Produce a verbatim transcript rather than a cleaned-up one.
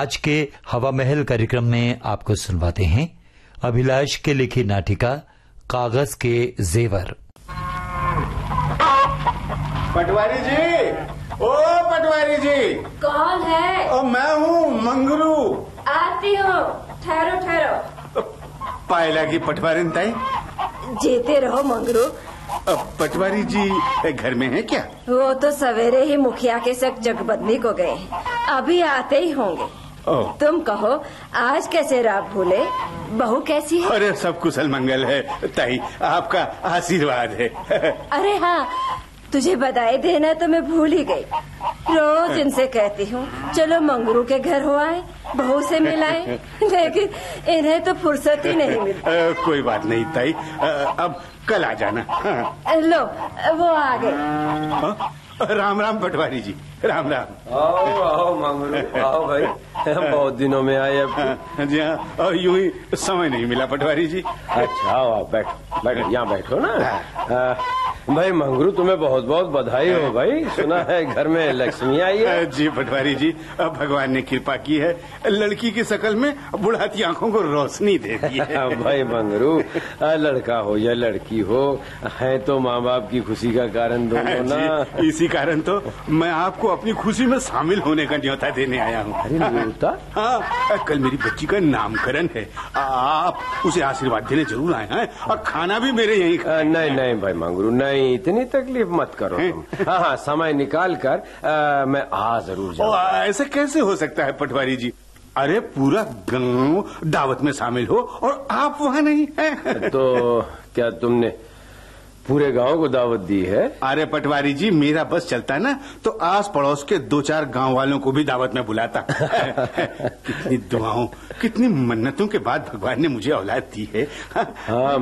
आज के हवा महल कार्यक्रम में आपको सुनवाते हैं अभिलाष के लिखी नाटिका कागज के जेवर। पटवारी जी, ओ पटवारी जी। कौन है? ओ मैं हूँ मंगरू। आती हूँ, ठहरो ठहरो। पायला की पटवारी ताई। जीते रहो मंगरू। पटवारी जी घर में है क्या? वो तो सवेरे ही मुखिया के संग जगबंदी को गए, अभी आते ही होंगे। तुम कहो आज कैसे रात भूले? बहू कैसी है? अरे सब कुशल मंगल है ताई, आपका आशीर्वाद है। अरे हाँ, तुझे बधाई देना तो मैं भूल ही गई। रोज इनसे कहती हूँ चलो मंगरू के घर हो आए, बहू से मिलाए, लेकिन इन्हें तो फुर्सत ही नहीं मिलती। कोई बात नहीं ताई, अब कल आ जाना। लो वो आ गए। राम राम पटवारी जी, राम राम। आओ आओ मंगरू, आओ भाई, बहुत दिनों में आए अब। जी हाँ, यूं ही समय नहीं मिला पटवारी जी। अच्छा आओ आप बैठो बैठो, यहाँ बैठो ना। आ, भाई मंगरू तुम्हें बहुत बहुत बधाई हो भाई, सुना है घर में लक्ष्मी आई है। जी पटवारी जी, भगवान ने कृपा की है, लड़की की शकल में बुढ़ाती आंखों को रोशनी दे दी है। भाई मंगरू, लड़का हो या लड़की हो, है तो माँ बाप की खुशी का कारण दोनों ना। इसी कारण तो मैं आपको अपनी खुशी में शामिल होने का न्योता देने आया हूँ। अरे न्योता? हाँ, कल मेरी बच्ची का नामकरण है, आप उसे आशीर्वाद देने जरूर आए हैं, और खाना भी मेरे यहीं। नहीं नहीं भाई मंगरू, नहीं इतनी तकलीफ मत करो तुम। हाँ हाँ, समय निकाल कर आ, मैं आ जरूर जाऊँ। ऐसा कैसे हो सकता है पटवारी जी? अरे पूरा गांव दावत में शामिल हो और आप वहाँ नहीं हैं। तो क्या तुमने पूरे गांव को दावत दी है? अरे पटवारी जी, मेरा बस चलता ना तो आस पड़ोस के दो चार गांव वालों को भी दावत में बुलाता। कितनी दुआओं, कितनी मन्नतों के बाद भगवान ने मुझे औलाद दी है। हाँ